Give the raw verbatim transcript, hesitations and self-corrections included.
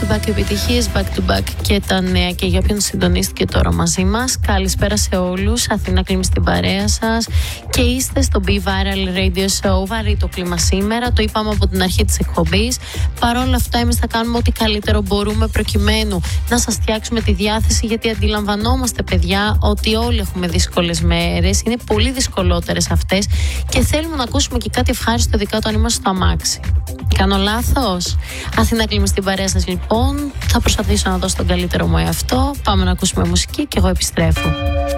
back επιτυχίες, back to back και τα νέα και για όποιον συντονίστηκε τώρα μαζί μας. Καλησπέρα σε όλους. Αθήνα κλίμα στην παρέα σας και είστε στο Be Viral Radio Show. Βαρύ το κλίμα σήμερα, το είπαμε από την αρχή της εκπομπής. Παρ' όλα αυτά, εμείς θα κάνουμε ό,τι καλύτερο μπορούμε προκειμένου να σας φτιάξουμε τη διάθεση, γιατί αντιλαμβανόμαστε, παιδιά, ότι όλοι έχουμε δύσκολες μέρες. Είναι πολύ δυσκολότερες αυτές και θέλουμε να ακούσουμε και κάτι ευχάριστο, ειδικά όταν είμαστε στο αμάξι. Κάνω λάθος? Αθήνα κλίμα στην παρέα σας, λοιπόν. Θα προσπαθήσω να δώσω τον καλύτερο μου εαυτό. Πάμε να ακούσουμε μουσική και εγώ επιστρέφω.